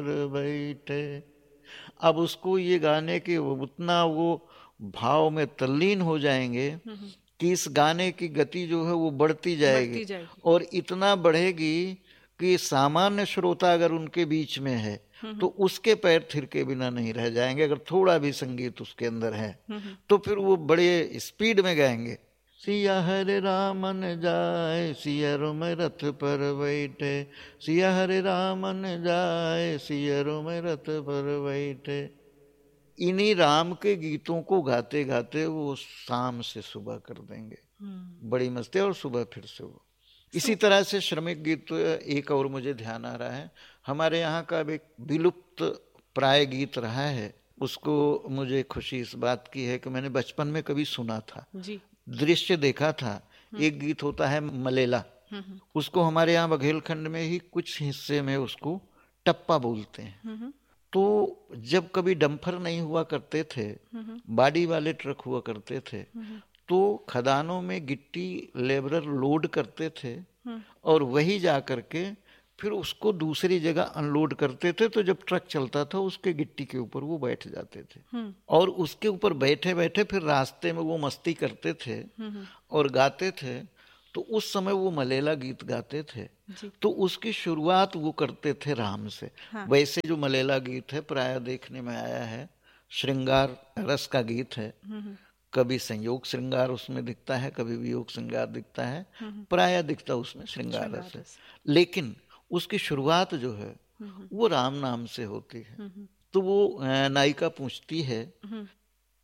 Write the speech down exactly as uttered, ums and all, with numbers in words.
बैठे। अब उसको ये गाने के उतना वो भाव में तल्लीन हो जाएंगे कि इस गाने की गति जो है वो बढ़ती जाएगी, बढ़ती जाएगी। और इतना बढ़ेगी कि सामान्य श्रोता अगर उनके बीच में है तो उसके पैर थिरके बिना नहीं रह जाएंगे। अगर थोड़ा भी संगीत उसके अंदर है तो फिर वो बड़े स्पीड में गाएंगे। सिया हरे रामन जाए सियरो में रथ पर बैठे, सिया हरे रामन जाए सियरो में रथ पर बैठे। इन्हीं राम के गीतों को गाते गाते वो शाम से सुबह कर देंगे, बड़ी मस्ती, और सुबह फिर से वो इसी तरह से श्रमिक गीत। एक और मुझे ध्यान आ रहा है, हमारे यहाँ का एक विलुप्त प्राय गीत रहा है, उसको मुझे खुशी इस बात की है कि मैंने बचपन में कभी सुना था जी। दृश्य देखा था। एक गीत होता है मलेला, उसको हमारे यहाँ बघेलखंड में ही कुछ हिस्से में उसको टप्पा बोलते हैं। तो जब कभी डंपर नहीं हुआ करते थे, बाडी वाले ट्रक हुआ करते थे, तो खदानों में गिट्टी लेबरर लोड करते थे और वही जा करके फिर उसको दूसरी जगह अनलोड करते थे। तो जब ट्रक चलता था उसके गिट्टी के ऊपर वो बैठ जाते थे और उसके ऊपर बैठे बैठे फिर रास्ते में वो मस्ती करते थे और गाते थे। तो उस समय वो मलेला गीत गाते थे। तो उसकी शुरुआत वो करते थे राम से। हाँ। वैसे जो मलेला गीत है प्राय देखने में आया है श्रृंगार रस का गीत है, कभी संयोग श्रृंगार उसमें दिखता है, कभी वियोग श्रृंगार दिखता है, प्राय दिखता उसमें श्रृंगार रस है। लेकिन उसकी शुरुआत जो है वो राम नाम से होती है। तो वो नायिका पूछती है